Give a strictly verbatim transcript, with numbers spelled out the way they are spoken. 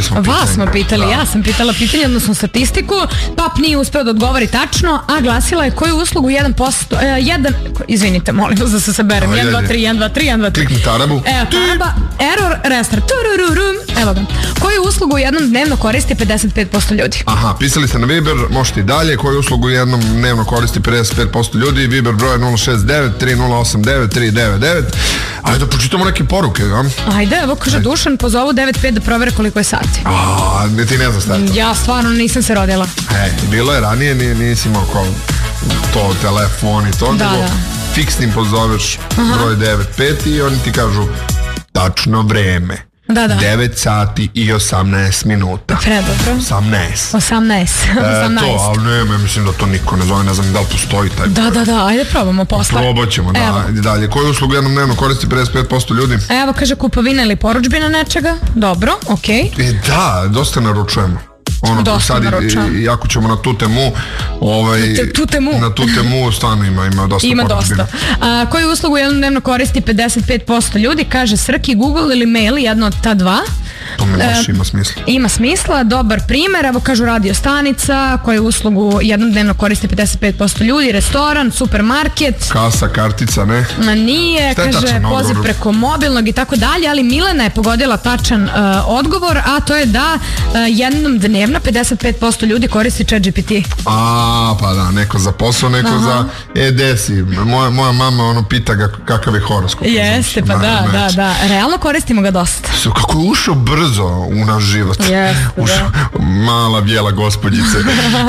pitali smo pitanje. Vas smo pitali, da. Ja sam pitala pitanje, odnosno statistiku. Pap nije uspeo da odgovori tačno, a glasila je koju uslugu jedan posto, uh, jedan, izvinite, molim vas da se saberem, jedan, dva, tri, jedan, dva, tri, jedan, dva, tri. Klikni tarabu. Evo, taraba, error, restart, turururum, evo ga. Koju uslugu jednom dnevno koristi pedeset pet posto ljudi? Aha, pisali ste na Viber, možete i dalje. Koju uslugu jednom dnevno koristi pedeset pet posto ljudi? Viber broj nula šest devet tri nula osam devet tri devet devet. Ajde da pročitamo neke poruke, da? Ajde, evo kaže Ajde. Dušan, pozovu devet pet da provere koliko je sati. A, ne, ti ne znaš šta je to? Ja stvarno nisam se rodila. E, bilo je ranije, nisi imao kao to, telefon i to, da, nego da. fiksnim pozoveš Aha. broj devet pet i oni ti kažu tačno vreme. Da, da. devet sati i osamnaest minuta. Predobro. osamnaest. osamnaest. E, to, ali ne, mislim da to niko ne zove, ne znam da li postoji taj. Da, da, da, ajde probamo posle. Probat ćemo, da, ajde dalje. Koju uslugu jednom dnevno koristi pedeset pet posto ljudi? Evo, kaže kupovina ili poručbina nečega. Dobro, okej. Okay. E, da, dosta naručujemo. Ono, dosta sad, naručujemo. I ako ćemo na tu temu, ovaj, Te, tu temu. na tu temu stvarno ima, ima dosta Ima poručbina. dosta. A, koju uslugu jednom dnevno koristi pedeset pet posto ljudi? Kaže Srki, Google ili mail, jedno od ta dva. To mi baš e, ima smisla. Ima smisla, dobar primer, evo kažu radio stanica, koju uslugu jednom dnevno koristi pedeset pet posto ljudi, restoran, supermarket. Kasa, kartica, ne? Ma nije, Šta kaže tačan poziv odgovor? preko mobilnog i tako dalje, ali Milena je pogodila tačan uh, odgovor, a to je da uh, jednom dnevno pedeset pet posto ljudi koristi ChatGPT. A, pa da, neko za posao, neko Aha. za e, desi. Moja, moja mama ono pita ga kakav je horoskop. Jeste, pa da, da, da. Realno koristimo ga dosta. So, kako je ušao brzo u naš život. Jeste, ušao, da. Mala bijela gospođice.